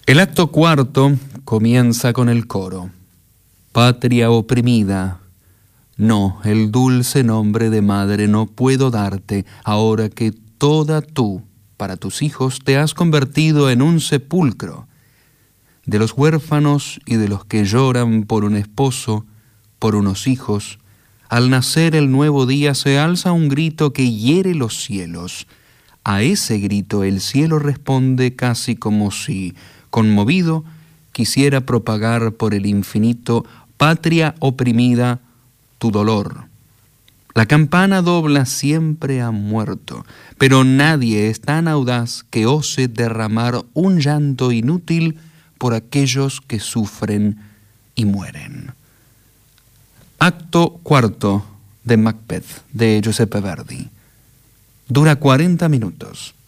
El acto cuarto comienza con el coro. Patria oprimida, no, el dulce nombre de madre no puedo darte, ahora que toda tú, para tus hijos, te has convertido en un sepulcro. De los huérfanos y de los que lloran por un esposo, por unos hijos, al nacer el nuevo día se alza un grito que hiere los cielos. A ese grito el cielo responde casi como si, conmovido, quisiera propagar por el infinito: patria oprimida, tu dolor. La campana dobla siempre a muerto, pero nadie es tan audaz que ose derramar un llanto inútil por aquellos que sufren y mueren. Acto cuarto de Macbeth, de Giuseppe Verdi. Dura 40 minutos.